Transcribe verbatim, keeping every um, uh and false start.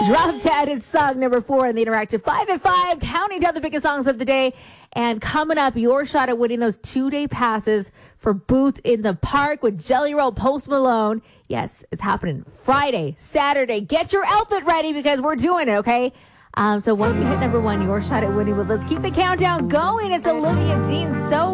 Drop Dead is song number four in the Interactive five at five, counting down the biggest songs of the day. And coming up, your shot at winning those two-day passes for Boots in the Park with Jelly Roll, Post Malone. Yes, it's happening Friday, Saturday. Get your outfit ready because we're doing it, okay? Um, so once we hit number one, your shot at winning, well, let's keep the countdown going. It's Olivia Dean. So